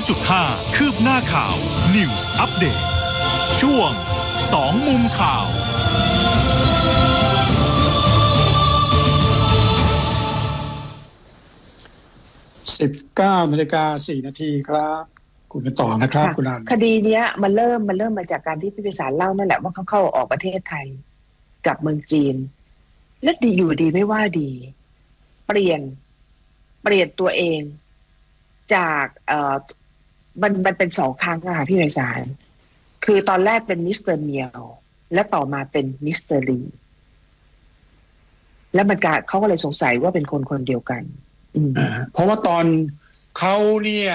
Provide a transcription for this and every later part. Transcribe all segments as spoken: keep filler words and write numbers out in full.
จุดห้า คืบหน้าข่าว News Update ช่วงสองมุมข่าวสิบเก้านาฬิกาสี่นาทีครับคุณกันต่อนะครับคุณนันคดีเนี้ยมันเริ่มมันเริ่มมาจากการที่พี่พิสารเล่านั่นแหละว่าเขาเข้าออกประเทศไทยกับเมืองจีนและดีอยู่ดีไม่ว่าดีเปลี่ยนเปลี่ยนตัวเองจากเอ่อมันมันเป็นสองครั้งค่ะพี่พิสารคือตอนแรกเป็นมิสเตอร์เมียวและต่อมาเป็นมิสเตอร์ลีแล้วมันกเขาก็เลยสงสัยว่าเป็นคนคนเดียวกันเพราะว่าตอนเขาเนี่ย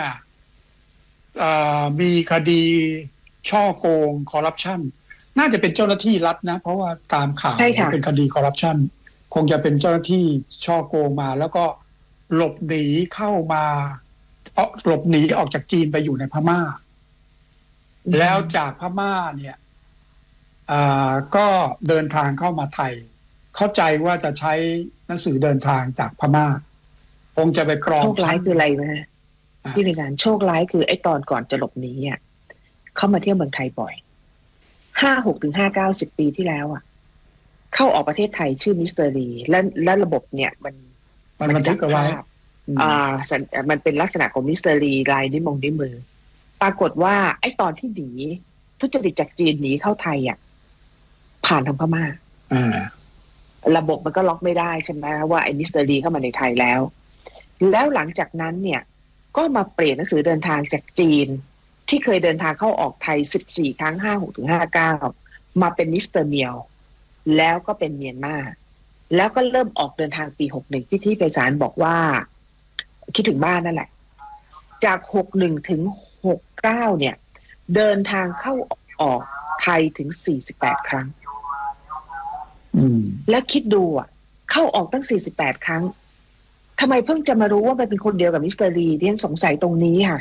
มีคดีช่อโกงคอร์รัปชันน่าจะเป็นเจ้าหน้าที่รัฐนะเพราะว่าตามข่าวเป็นคดีคอร์รัปชันคงจะเป็นเจ้าหน้าที่ช่อโกงมาแล้วก็หลบหนีเข้ามาหลบหนีออกจากจีนไปอยู่ในพม่าแล้วจากพม่าเนี่ยก็เดินทางเข้ามาไทยเข้าใจว่าจะใช้หนังสือเดินทางจากพม่าคงจะไปกรองโชคร้ายคืออะไรนะที่ในงานโชคร้ายคือไอ้ตอนก่อนจะหลบหนีอ่ะเข้ามาเที่ยวเมืองไทยบ่อยห้าหกถึงห้าเก้าสิบปีที่แล้วอ่ะเข้าออกประเทศไทยชื่อมิสเตอร์ลีและและระบบเนี่ยมันมันบันทึกเอาไว้อ่ามันเป็นลักษณะของมิสเตอร์ลีลายนิ้วมงนิ้วมือปรากฏว่าไอ้ตอนที่หนีทุจริตจากจีนหนีเข้าไทยอ่ะผ่านทางพม่าระบบมันก็ล็อกไม่ได้ใช่ไหมว่าไอ้มิสเตอร์ลีเข้ามาในไทยแล้วแล้วหลังจากนั้นเนี่ยก็มาเปลี่ยนหนังสือเดินทางจากจีนที่เคยเดินทางเข้าออกไทยสิบสี่ครั้งห้าหกถึงห้าเก้ามาเป็นมิสเตอร์เมียวแล้วก็เป็นเมียนมาแล้วก็เริ่มออกเดินทางปีหกสิบเอ็ดที่ที่ไพศาลบอกว่าคิดถึงบ้านนั่นแหละจากหกสิบเอ็ดถึงหกสิบเก้าเนี่ยเดินทางเข้าออกไทยถึงสี่สิบแปดครั้งแล้วคิดดูอ่ะเข้าออกตั้งสี่สิบแปดครั้งทำไมเพิ่งจะมารู้ว่ามันเป็นคนเดียวกับมิสเตอร์ลีที่ฉันสงสัยตรงนี้ค่ะ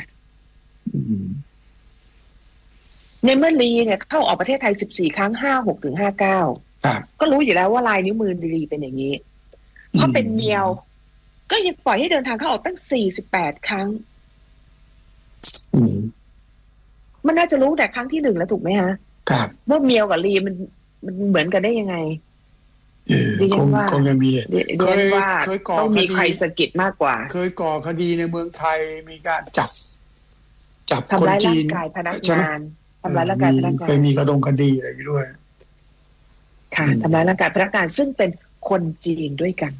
ในเมื่อลีเนี่ยเข้าออกประเทศไทยสิบสี่ครั้งห้าหกถึงห้าเก้าก็รู้อยู่แล้วว่าลายนิ้วมือลีเป็นอย่างนี้เพราะเป็นเมียวก็ยังปล่อยให้เดินทางเข้าออกตั้งสี่สิบแปดครั้งมันน่าจะรู้แต่ครั้งที่หนึ่งแล้วถูกไหมฮะว่าเมียวกับลีมันมันเหมือนกันได้ยังไงดิฉันว่าคงจะมีเคยว่าต้องมีใครสะกิดมากกว่าเคยก่อคดีในเมืองไทยมีการจับจับทำร้ายร่างกายพนักงานทำร้ายร่างกายพนักงานเคยมีกระดงคดีอะไรด้วยค่ะทำร้ายร่างกายพนักงานซึ่งเป็นคนจีนด้วยกัน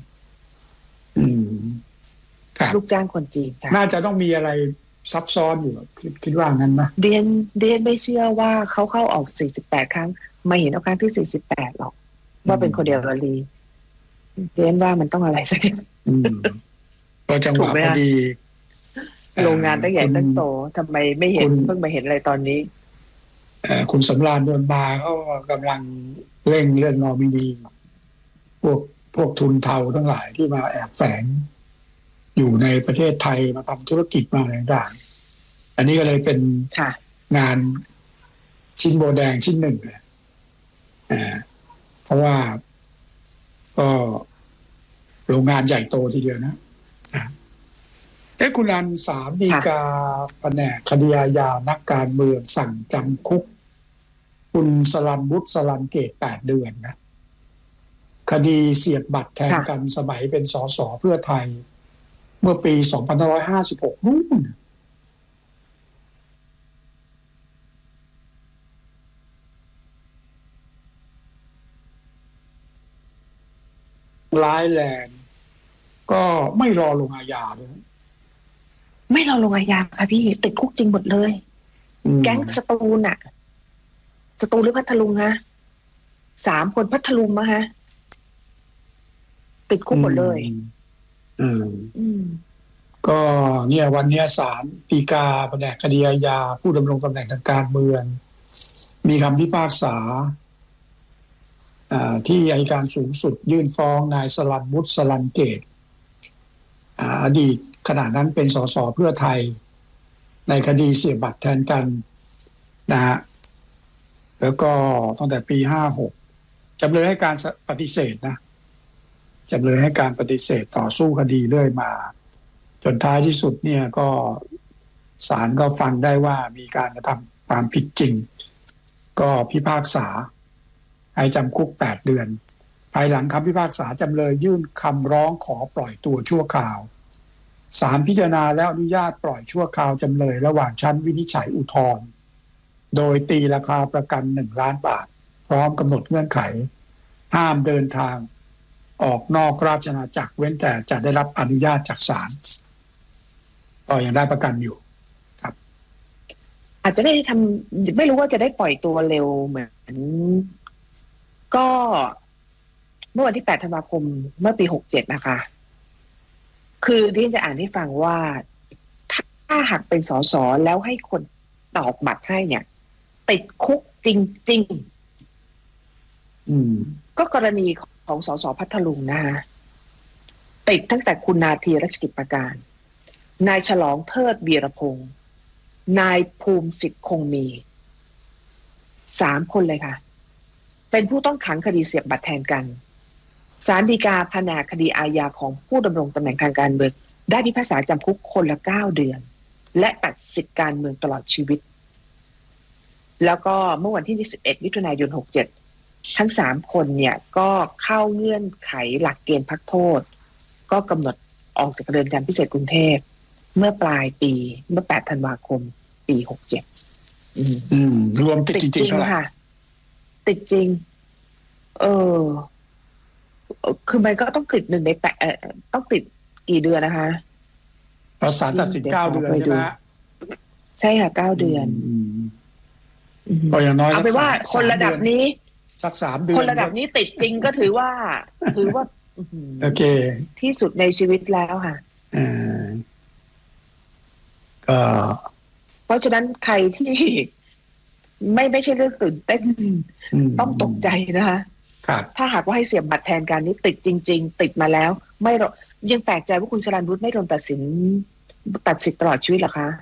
ลูกจ้างคนจีนน่าจะต้องมีอะไรซับซ้อนอยู่คิดว่างั้นนะเดียนเดียนไม่เชื่อว่าเขาเข้าออกสี่สิบแปดครั้งไม่เห็นเอาครั้งที่สี่สิบแปดหรอกว่าเป็นคนเดียวกับลีเรียนว่ามันต้องอะไรสักอย่างก็จังหวะพอดีโรงงานตั้งใหญ่ตั้งโตทำไมไม่เห็นเพิ่งมาเห็นอะไรตอนนี้คุณสำราญนวลบาเขากำลังเร่งเรื่องนอมินีพวกพวกทุนเทาทั้งหลายที่มาแอบแฝงอยู่ในประเทศไทยมาทำธุรกิจมาต่างๆอันนี้ก็เลยเป็นงานชิ้นโบแดงชิ้นหนึ่งเลยเพราะว่าก็โรงงานใหญ่โตทีเดียวนะเอ้คุณอันสามฎีกาแผนกคดีอาญานักการเมืองสั่งจำคุกคุณสรัญวุฒิสรัญเกตแปดเดือนนะคดีเสียบบัตรแทนกันสมัยเป็นสสเพื่อไทยเมื่อปีสองพันห้าร้อยห้าสิบหกนู่นร้ายแรงก็ไม่รอลงอาญาเลยไม่รอลงอาญาค่ะพี่ติดคุกจริงหมดเลยแก๊งสตูลน่ะสตูลหรือพัทลุงฮะสามคนพัทลุงมาฮะติดคุกหมดเลยอืมก็เนี่ยวันนี้ศาลฎีกาแผนกคดีอาญาผู้ดำรงตำแหน่งทางการเมืองมีคำพิพากษาที่อัยการสูงสุดยื่นฟ้องนายสรัญวุฒิสรัญเกตอดีตขณะนั้นเป็นสสเพื่อไทยในคดีเสียบบัตรแทนกันนะฮะแล้วก็ตั้งแต่ปีห้าหกจำเลยให้การปฏิเสธนะจำเลยให้การปฏิเสธต่อสู้คดีเรื่อยมาจนท้ายที่สุดเนี่ยก็ศาลก็ฟังได้ว่ามีการกระทำความผิดจริงก็พิพากษาให้จำคุกแปดเดือนภายหลังคำพิพากษาจำเลยยื่นคำร้องขอปล่อยตัวชั่วคราวศาลพิจารณาแล้วอนุญาตปล่อยชั่วคราวจำเลยระหว่างชั้นวินิจฉัยอุทธรณ์โดยตีราคาประกันหนึ่งล้านบาทพร้อมกำหนดเงื่อนไขห้ามเดินทางออกนอกราชอาณาจักรเว้นแต่จะได้รับอนุญาตจากศาลก็ยังได้ประกันอยู่ครับอาจจะได้ทำไม่รู้ว่าจะได้ปล่อยตัวเร็วเหมือนก็เมื่อวันที่แปดธันวาคมเมื่อปีหกเจ็ดนะคะคือที่จะอ่านให้ฟังว่าถ้าหากเป็นสสแล้วให้คนตอกบัตรให้เนี่ยติดคุกจริงๆอืมก็กรณีของสสพัทลุงนะคะติดตั้งแต่คุณนาทีรัชกิจประการนายฉลองเทิดวีรพงษ์นายภูมิสิทธิ์คงมีสามคนเลยค่ะเป็นผู้ต้องขังคดีเสียบบัตรแทนกันศาลฎีกาแผนกคดีอาญาของผู้ดำรงตำแหน่งทางการเมืองได้พิพากษาจำคุกคนละเก้าเดือนและตัดสิทธิการเมืองตลอดชีวิตแล้วก็เมื่อวันที่ยี่สิบเอ็ดมิถุนายนหกเจ็ดทั้งสามคนเนี่ยก็เข้าเงื่อนไขหลักเกณฑ์พักโทษก็กำหนดออกจากเรือนจำพิเศษกรุงเทพเมื่อปลายปีเมื่อแปดธันวาคมปีหกเจ็ดอืมอืมรวมติดจริงๆค่ะติดจริงเออคือมันก็ต้องติดหนึ่งในแปดต้องติดกี่เดือนนะคะเราศาลตัดสินเก้าเดือนใช่ไหมใช่ค่ะเก้าเดือนก็อย่างน้อยเอาเป็นว่าคนระดับนี้สักสามเดือนคนระดับนี้ติดจริงก็ถือว่าถือว่าโอเคที่สุดในชีวิตแล้วค่ะอ่าก็เพราะฉะนั้นใครที่ไม่ไม่ใช่เรื่องตื่นเต้นต้องตกใจนะคะถ้าหากว่าให้เสียบบัตรแทนการนี้ติดจริงๆติดมาแล้วไม่ยังแปลกใจว่าคุณสรัญวุฒิไม่โดนตัดสินตัดสิทธิ์ตลอดชีวิตหรอคะ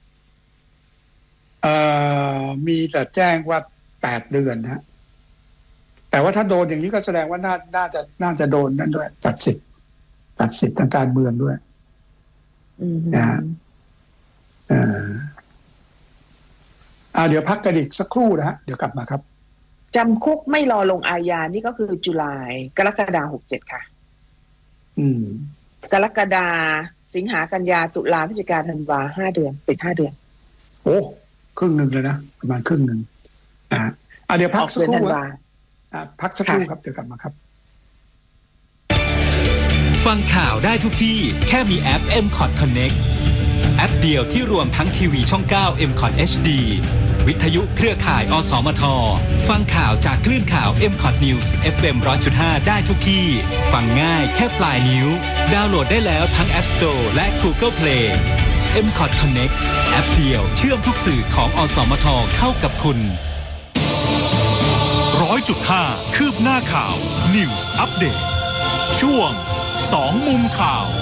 เอ่อมีแต่แจ้งว่าแปดเดือนฮะแต่ว่าถ้าโดนอย่างนี้ก็แสดงว่าน่าน่าจะน่าจะโดนนั่นด้วยตัดสิทธิ์ตัดสิทธิ์ทางการเมืองด้วยนะฮะเอ่ออ่าเดี๋ยวพักกันอีกสักครู่นะฮะเดี๋ยวกลับมาครับจำคุกไม่รอลงอาญานี่ก็คือจุลายกรกฎาคมหกเจ็ดค่ะอืมกรกฎาสิงหากันยาตุลาพฤศจิกาธันวาห้าเดือนติดห้าเดือนโอ้ครึ่งหนึ่งเลยนะประมาณครึ่งหนึ่งอ่าอ่าเดี๋ยวพักสักครู่อ่าพักสักครู่ครับเดี๋ยวกลับมาครับฟังข่าวได้ทุกที่แค่มีแอป เอ็ม คอท Connect แอปเดียวที่รวมทั้งทีวีช่องเก้า เอ็ม คอท เอช ดี วิทยุเครือข่ายอสมทฟังข่าวจากคลื่นข่าว เอ็ม คอท News เอฟ เอ็ม หนึ่งร้อยจุดห้า ได้ทุกที่ฟังง่ายแค่ปลายนิ้วดาวน์โหลดได้แล้วทั้ง App Store และ Google Play เอ็ม คอท Connect แอปเดียวเชื่อมทุกสื่อของอสมทเข้ากับคุณ หนึ่งร้อยจุดห้า คืบหน้าข่าว News Update ช่วงสองมุมข่าว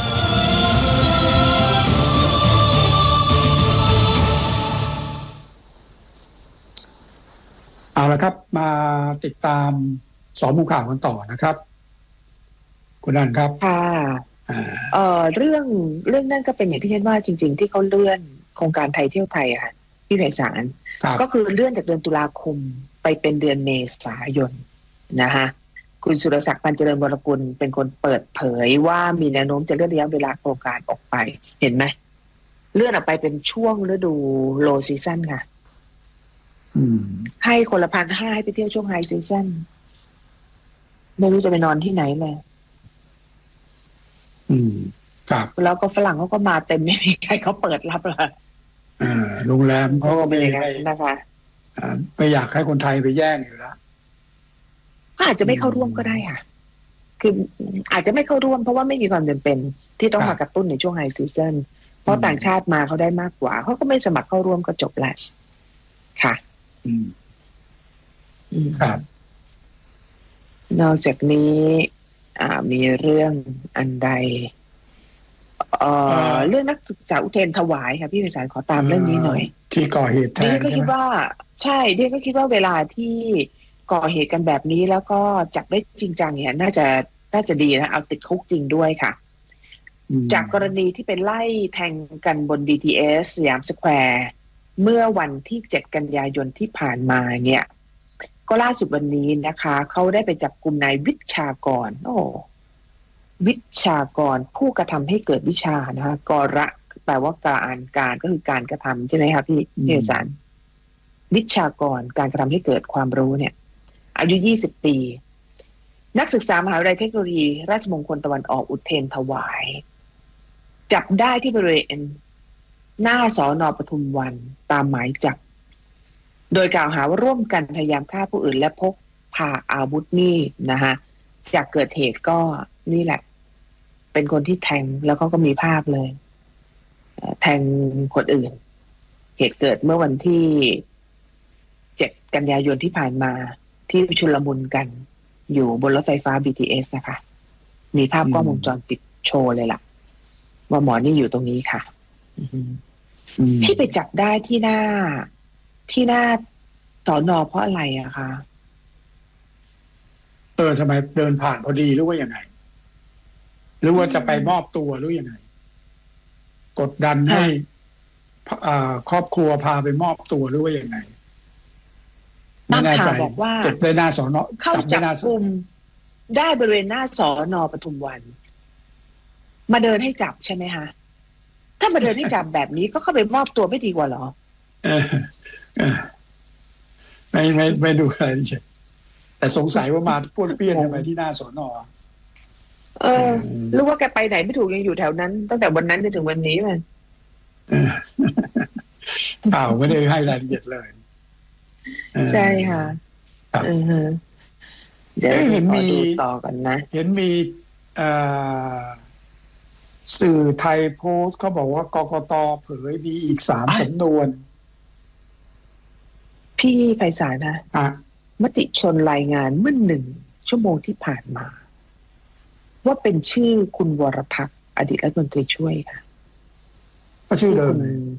เอาละครับมาติดตามสองมุมข่าวกันต่อนะครับคุณนันครับค่ะเอ่อเรื่องเรื่องนั่นก็เป็นอย่างที่เห็นว่าจริงๆที่เขาเลื่อนโครงการไทยเที่ยวไทยค่ะพี่ไพศาลก็คือเลื่อนจากเดือนตุลาคมไปเป็นเดือนเมษายนนะคะคุณสุรศักดิ์ ปัญเจริญวรกุลเป็นคนเปิดเผยว่ามีแนวโน้มจะเลื่อนระยะเวลาโครงการออกไปเห็นไหมเลื่อนออกไปเป็นช่วงฤดูโลซีซั่นค่ะให้คนละพันห้าให้ไปเที่ยวช่วงไฮซีซั่นไม่รู้จะไปนอนที่ไหนเลยอืมครับแล้วก็ฝรั่งเขาก็มาเต็มไม่มีใครเขาเปิดรับละอ่าโรงแรมเขาก็ไม่ไม่นะคะอ่าไม่อยากให้คนไทยไปแย่งอยู่แล้วอาจจะไม่เข้าร่วมก็ได้ค่ะคืออาจจะไม่เข้าร่วมเพราะว่าไม่มีความจำเป็นที่ต้องมากระตุ้นในช่วงไฮซีซั่นเพราะต่างชาติมาเขาได้มากกว่าเขาก็ไม่สมัครเข้าร่วมก็จบแล้วค่ะอืมครับนอกจากนี้อ่ามีเรื่องอันใดเอ่อเรื่องนักศึกษาอุเทรนถวายค่ะพี่ไพศาลขอตามเรื่องนี้หน่อยที่ก่อเหตุแทนใช่ไหมก็คิดว่าใช่เดียก็คิดว่าเวลาที่ก่อเหตุกันแบบนี้แล้วก็จับได้จริงจังเนี่ยน่าจะน่าจะดีนะเอาติดคุกจริงด้วยค่ะจากกรณีที่ไปไล่แทงกันบน บี ที เอส สยามสแควร์เมื่อวันที่เจ็ดกันยายนที่ผ่านมาเนี่ยก็ล่าสุดวันนี้นะคะเขาได้ไปจับกุมนายวิชากรโอ้วิชากรผู้กระทำให้เกิดวิชานะคะกระแปลว่าการการก็คือการกระทำใช่ไหมคะพี่เอกสารวิชากรการกระทำให้เกิดความรู้เนี่ยอายุยี่สิบปีนักศึกษามหาวิทยาลัยเทคโนโลยีราชมงคลตะวันออกอุเทรนถวายจับได้ที่บริเวณหน้าสน.ปทุมวันตามหมายจับโดยกล่าวหาว่าร่วมกันพยายามฆ่าผู้อื่นและพกพาอาวุธมีดนะคะจากเกิดเหตุก็นี่แหละเป็นคนที่แทงแล้วเขาก็มีภาพเลยแทงคนอื่นเหตุเกิดเมื่อวันที่เจ็ดกันยายนที่ผ่านมาที่ชุลมุนกันอยู่บนรถไฟฟ้า บี ที เอส นะคะมีภาพกล้องวงจรปิดโชว์เลยล่ะว่าหมอนี่อยู่ตรงนี้ค่ะที่ไปจับได้ที่หน้าที่หน้าสน.เพราะอะไรอะคะเออทำไมเดินผ่านพอดีหรือว่ายังไงหรือว่าจะไปมอบตัวหรือยังไงกดดันให้ครอบครัวพาไปมอบตัวหรือว่ายังไงไม่แน่ใจบอกว่าจับได้หน้าสน. เข้าจับกุมได้บริเวณหน้าสน.ปทุมวันมาเดินให้จับใช่ไหมคะถ้ามาเดินให้จับแบบนี้ก็เข้าไปมอบตัวไม่ดีกว่าหรอเออเออไม่ไม่ไม่ดูอะไรเฉยแต่สงสัยว่ามาป้วนเปี้ยนทำไมที่หน้าสน. เออรู้ว่าแกไปไหนไม่ถูกยังอยู่แถวนั้นตั้งแต่วันนั้นจนถึงวันนี้มันเปล่าไม่ได้ให้รายละเอียดเลยใช่ค่ะเออเดี๋ยวเห็นมีต่อกันนะเห็นมีสื่อไทยโพสต์เขาบอกว่ากกต.เผยมีอีกสามสำนวนพี่ไพศาลนะมติชนรายงานเมื่อหนึ่งชั่วโมงที่ผ่านมาว่าเป็นชื่อคุณวรพักษ์อดีตรัฐมนตรีช่วยค่ะก็ชื่อเดิม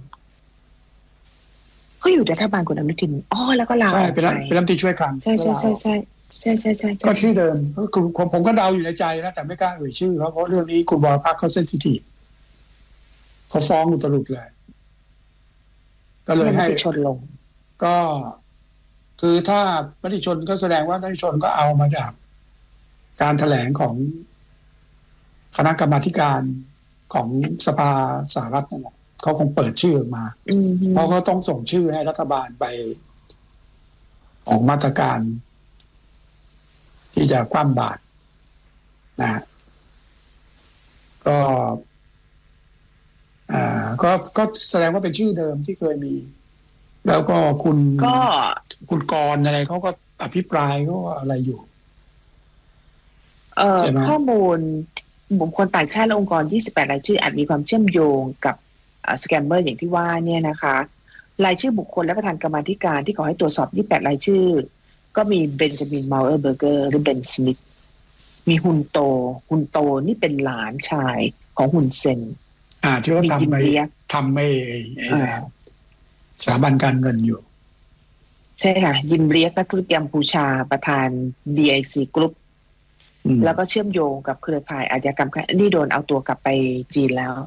เขาอยู่รัฐบาลคุณอนุทินอ๋อแล้วก็ลาออกไปใช่เป็นรัฐมนตรีช่วยคลังใช่ใช่ใช่ใช่ใช่ใช่ใช่ก็ชื่อเดิมคือผมก็เดาอยู่ในใจนะแต่ไม่กล้าเอ่ยชื่อเขาเพราะเรื่องนี้คุณวรพักษ์เขาเซนซิทีฟเขาฟ้องอุตลุดเลยก็เลยให้ชนลงก็คือถ้ามติชนก็แสดงว่ามติชนก็เอามาจากการแถลงของคณะกรรมาธิการของสภาสหรัฐนั่นแหละเขาคงเปิดชื่อออกมาเพราะเขาต้องส่งชื่อให้รัฐบาลไปออกมาตรการที่จะคว่ำบาตรนะก็อ่าก็ก็แสดงว่าเป็นชื่อเดิมที่เคยมีแล้วก็คุณก็คุณกรอะไรเขาก็อภิปรายเขาอะไรอยู่เอ่อข้อมูลบุคคลต่างชาติและองค์กรยี่สิบแปดรายชื่ออาจมีความเชื่อมโยงกับสแกมเมอร์อย่างที่ว่าเนี่ยนะคะรายชื่อบุคคลและประธานกรรมาธิการที่ขอให้ตรวจสอบยี่สิบแปดรายชื่อก็มีเบนจามินมัลเออร์เบอร์เกอร์หรือเบนสมิธมีฮุนโตฮุนโตนี่เป็นหลานชายของฮุนเซนอ่าที่เขาทำไม่ทำไม่สถาบันการเงินอยู่ใช่ค่ะยิมเรียกนักธุรกิจกัมพูชาประธาน ดี ไอ ซี Group แล้วก็เชื่อมโยงกับเครือข่ายอาชญากรรมนี่โดนเอาตัวกลับไปจีนแล้ว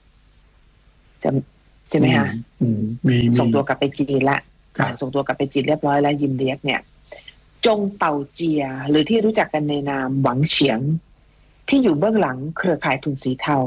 ใช่ไหมคะส่งตัวกลับไปจีนละส่งตัวกลับไปจีนเรียบร้อยแล้วยิมเรียกเนี่ยจงเต่าเจียหรือที่รู้จักกันในนามหวังเฉียงที่อยู่เบื้องหลังเครือข่ายทุนสีเทา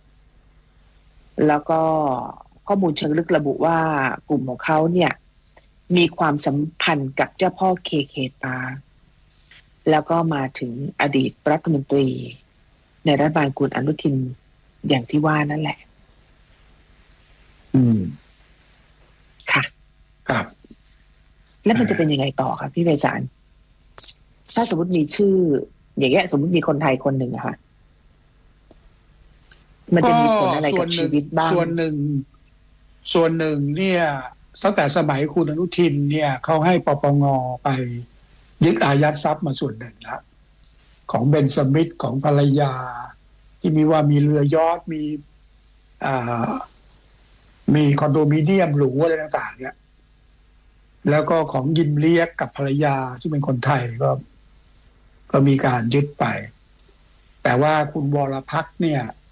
แล้วก็ข้อมูลเชิงลึกระบุว่ากลุ่มของเขาเนี่ยมีความสัมพันธ์กับเจ้าพ่อเคเคปาแล้วก็มาถึงอดีตรัฐมนตรีในรัฐบาลคุณอนุทินอย่างที่ว่านั่นแหละอืมค่ะครับแล้วมันจะเป็นยังไงต่อคะพี่ไพศาลถ้าสมมติมีชื่ออย่างเงี้ยสมมติมีคนไทยคนหนึ่งอะค่ะมันจะมีผลอะไรกับชีวิตบ้างส่วนหนึ่งส่วนหนึ่งเนี่ยตั้งแต่สมัยคุณอนุทินเนี่ยเขาให้ปปงไปยึดอายัดทรัพย์มาส่วนหนึ่งแล้วของเบนสมิธของภรรยาที่มีว่ามีเรือยอชต์มีอ่ามีคอนโดมิเนียมหรูอะไรต่างๆเนี่ยแล้วก็ของยิมเลียกกับภรรยาที่เป็นคนไทยก็ก็มีการยึดไปแต่ว่าคุณวรพักษ์เนี่ย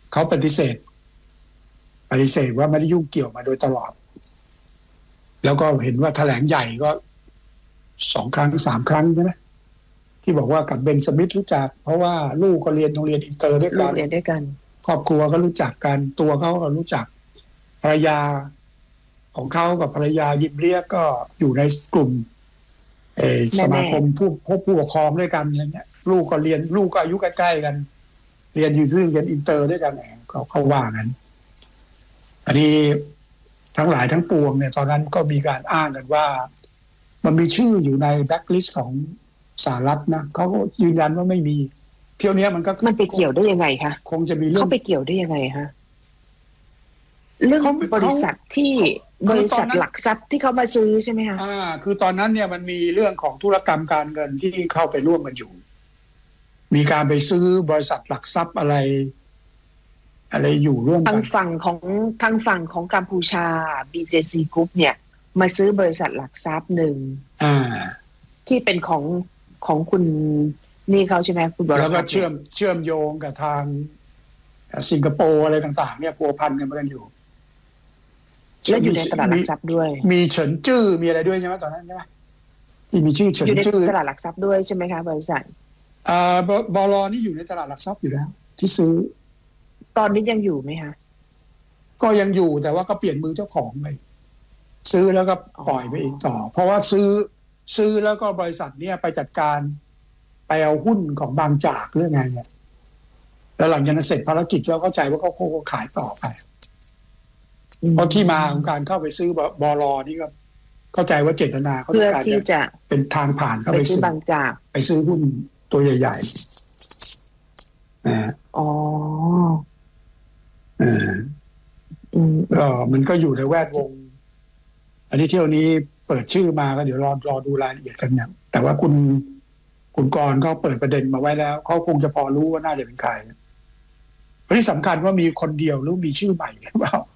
เขาปฏิเสธปฏิเสธว่าไม่ได้ยุ่งเกี่ยวมาโดยตลอดแล้วก็เห็นว่าแถลงใหญ่ก็สองครั้งสามครั้งใช่ไหมที่บอกว่ากับเบนสมิธรู้จักเพราะว่าลูกก็เรียนโรงเรียนอินเตอร์ด้วยกันเรียนด้วยกันครอบครัวก็รู้จักกันตัวเขาก็รู้จักภรรยาของเขากับภรรยายิมเรียกก็อยู่ในกลุ่มเออสมาคมผู้ผู้ปกครองด้วยกันอะไรเงี้ยลูกก็เรียนลูกก็อายุใกล้ๆกันเรียนอยู่ที่โรงเรียนอินเตอร์ด้วยกันเขาเขาว่ากันอันนี้ทั้งหลายทั้งปวงเนี่ยตอนนั้นก็มีการอ้างกันว่ามันมีชื่ออยู่ในแบ็คลิสต์ของสหรัฐนะเขาก็ยืนยันว่าไม่มีเที่ยวนี้มันก็มันไปเกี่ยวได้ยังไงคะคงจะมีเรื่องเขาไปเกี่ยวได้ยังไงฮะเรื่องบริษัทที่บริษัทหลักทรัพย์ที่เขามาซื้อใช่ไหมคะอ่าคือตอนนั้นเนี่ยมันมีเรื่องของธุรกรรมการเงินที่เข้าไปร่วมกันอยู่มีการไปซื้อบริษัทหลักทรัพย์อะไรอะไรอยู่ร่วมกันทางฝั่งของทางฝั่งของกัมพูชา บี เจ ซี Group เนี่ยมาซื้อบริษัทหลักทรัพย์หนึ่งอ่าที่เป็นของของคุณนี่เขาใช่ไหมคุณบรแล้วก็เชื่อมเชื่อมโยงกับทางสิงคโปร์อะไรต่างๆเนี่ยพัวพันกันมากันอยู่แล้วอยู่ในตลาดหลักทรัพย์ด้วยมีเฉินจื้อมีอะไรด้วยใช่ไหมตอนนั้นใช่ไหมที่มีชื่อเฉินจื้ออยู่ในตลาดหลักทรัพย์ด้วยใช่ไหมคะบริษัทอ่าบล.นี่อยู่ในตลาดหลักทรัพย์อยู่แล้วที่ซื้อตอนนี้ยังอยู่ไหมคะก็ยังอยู่แต่ว่าก็เปลี่ยนมือเจ้าของไปซื้อแล้วก็ปล่อยไปอีกต่อเพราะว่าซื้อซื้อแล้วก็บริษัทเนี่ยไปจัดการไปเอาหุ้นของบางจากเรื่องไงเนี่ยแล้วหลังจากนั้นเสร็จภารกิจแล้วเข้าใจว่าเขาโค้ขายต่อไปเพราะที่มาของการเข้าไปซื้อบล.นี่ก็เข้าใจว่าเจตนาเขาต้องการจะเป็นทางผ่านเข้าไปซื้อบางจากไปซื้อหุ้นตัวใหญ่ๆนะอ๋อเออก็มันก็อยู่ในแวดวงอันนี้เที่ยวนี้เปิดชื่อมาก็เดี๋ยวรอรอดูรายละเอียดกันเนี่ยแต่ว่าคุณคุณกรณ์เขาเปิดประเด็นมาไว้แล้วเขาคงจะพอรู้ว่าน่าจะเป็นใครเพราะที่สำคัญว่ามีคนเดียวหรือมีชื่อใหม่หรือเปล่า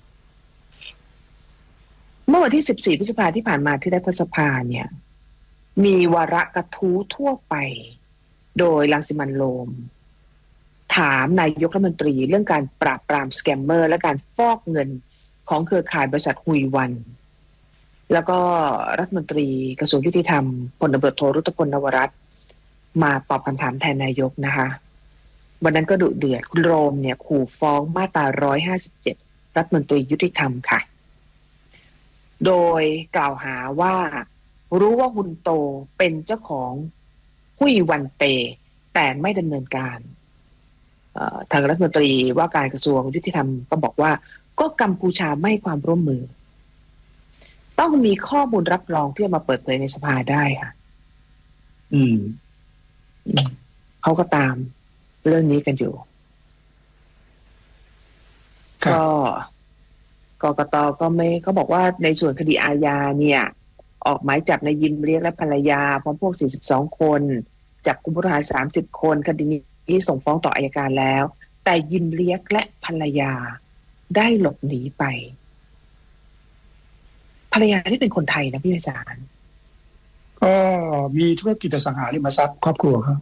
เมื่อวันที่สิบสี่พฤษภาคมที่ผ่านมาที่รัฐสภาเนี่ยมีวาระกระทู้ทั่วไปโดยรังสิมันต์โรมถามนายกรัฐมนตรีเรื่องการปราบปรามสแกมเมอร์และการฟอกเงินของเครือข่ายบริษัทฮุยวันแล้วก็รัฐมนตรีกระทรวงยุติธรรมพลตำรวจโทรุตพลนวรัตน์มาตอบคำถามแทนนายกนะคะวันนั้นก็ดุเดือดคุณโรมเนี่ยขู่ฟ้องมาตราหนึ่งร้อยห้าสิบเจ็ดรัฐมนตรียุติธรรมค่ะโดยกล่าวหาว่ารู้ว่าฮุนโตเป็นเจ้าของฮุยวันเปแต่ไม่ดำเนินการทางรัฐมนตรีว่าการกระทรวงยุติธรรมก็บอกว่าก็กัมพูชาไม่ให้ความร่วมมือต้องมีข้อมูลรับรองที่จะมาเปิดเผยในสภาได้ค่ะอืมเขาก็ตามเรื่องนี้กันอยู่ก็กกต.ก็ไม่เขาบอกว่าในส่วนคดีอาญาเนี่ยออกหมายจับในยิมเลี้ยงและภรรยาพร้อมพวกสี่สิบสองคนจับกุมผู้ต้องหาสามสิบคนคดีนี้ส่งฟ้องต่ออัยการแล้วแต่ยิมเลี้ยงและภรรยาได้หลบหนีไปภรรยาที่เป็นคนไทยนะพี่วิสารก็มีธุรกิจอสังหาริมทรัพย์ครอบครัวครับ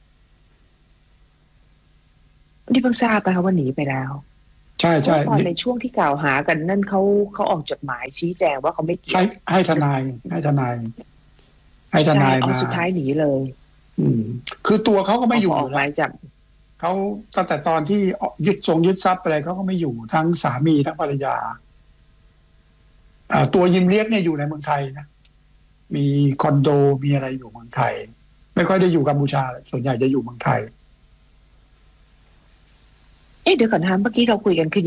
นี่เพิ่งทราบไปค่ะว่าหนีไปแล้วใช่ใช่ตอนในช่วงที่กล่าวหากันนั่นเขาเขาออกจดหมายชี้แจงว่าเขาไม่เกี่ยวให้ให้ทนายให้ทนายให้ทนายมาสุดท้ายหนีเลยอืมคือตัวเขาก็ไม่อยู่ออกหมายจับเขาตั้งแต่ตอนที่ยึดทรงยึดทรัพย์อะไรเขาก็ไม่อยู่ทั้งสามีทั้งภรรยาอ่าตัวยิมเลียกเนี่ยอยู่ในเมืองไทยนะมีคอนโดมีอะไรอยู่เมืองไทยไม่ค่อยได้อยู่กัมพูชาส่วนใหญ่จะอยู่เมืองไทยเอ๊ะเดี๋ยวก่อนนะเมื่อกี้เราคุยกันคือ